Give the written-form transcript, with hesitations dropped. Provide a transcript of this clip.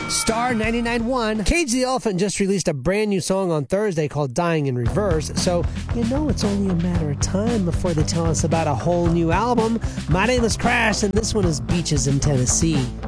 Star 99.1. Cage the Elephant just released a brand new song on Thursday called Dying in Reverse, so you know it's only a matter of time before they tell us about a whole new album. My name is Crash, and this one is Beaches in Tennessee.